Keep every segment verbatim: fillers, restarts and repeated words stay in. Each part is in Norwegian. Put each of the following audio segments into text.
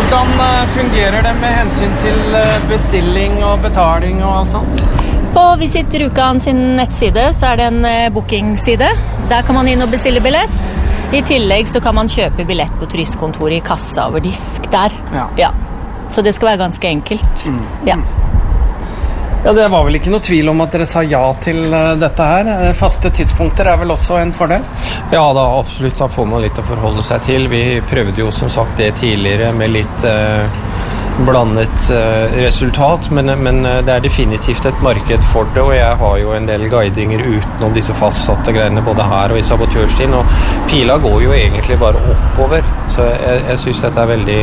Hvordan fungerer det med hensyn til bestilling og betaling og alt sånt? På Visit Rjukan sin nettside så er det en bookingside. Der kan man inn og bestille billett. I tillegg så kan man kjøpe billett på turistkontoret i kassa over disk der. Ja. Ja. Så det skal være ganske enkelt. Mm. Ja. Ja, det var vel ikke noe tvil om at dere sa ja til dette her. Faste tidspunkter er vel også en fordel? Ja da, absolutt. Da får man litt å forholde seg til. Vi prøvde jo som sagt det tidligere med litt eh, blandet eh, resultat, men, men det er definitivt et marked for det, og jeg har jo en del guidinger utenom disse fastsatte greiene både her og i sabotørstien, og pila går jo egentlig bare oppover, så jeg, jeg synes dette er veldig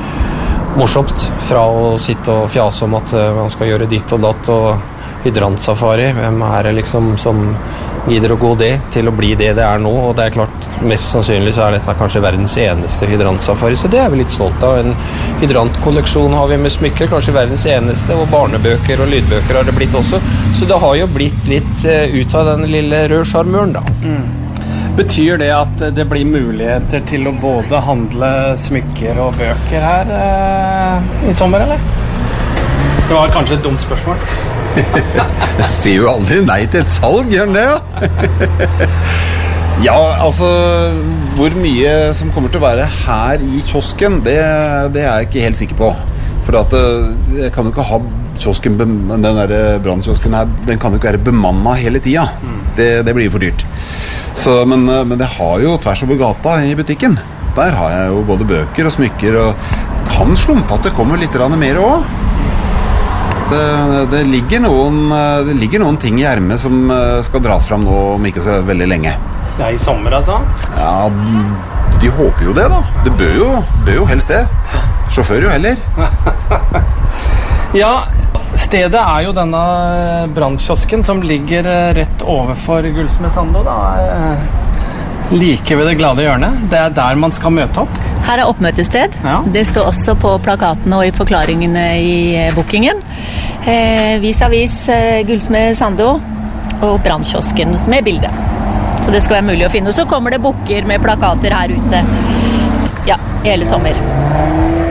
morsomt fra å sitte og fjase om at man skal gjøre ditt og datt og hydrantsafari. Hvem er det liksom som gidder å gå det til å bli det det er nå? Og det er klart, mest sannsynlig så er dette kanskje verdens eneste hydrantsafari, så det er vi litt stolt av. En hydrantkolleksjon har vi med smykker, kanskje verdens eneste, og barnebøker og lydbøker har det blitt også. Så det har jo blitt litt ut av den lille røde sjarmøren da. Mm. Betyr det at det blir muligheter til å både handle smykker og bøker her eh, i sommer, eller? Det var kanskje et dumt spørsmål. Jeg ser jo aldri nei til et salg, gjør den det? Ja? Ja, altså, hvor mye som kommer til å være her i kiosken, det, det er jeg ikke helt sikker på. For at jeg kan jo ikke ha kiosken, den der brannkiosken her, den kan jo ikke være bemannet hele tiden. Det, det blir jo for dyrt. Så, men, men det har jo tvers over gata i butikken. Der har jeg jo både bøker og smykker, og kan slumpe at det kommer litt mer også. Det, det, ligger noen, det ligger noen ting i ermet som skal dras fram nå om ikke så veldig lenge. Ja, i sommer altså? Ja, vi håper jo det da. Det bør jo, bør jo helst det. Sjåfør jo heller. Ja, stedet er jo denne brannkiosken som ligger rett overfor Gullsmed Sando da, like ved det glade hjørnet. Det er der man skal møte opp. Her er oppmøtested. Ja. Det står også på plakatene og i forklaringene i bookingen. Eh, vis-a-vis eh, Gullsmed Sando og brannkiosken med bilde. Så det skal være mulig å finne. Og så kommer det booker med plakater her ute. Ja, i hele sommer.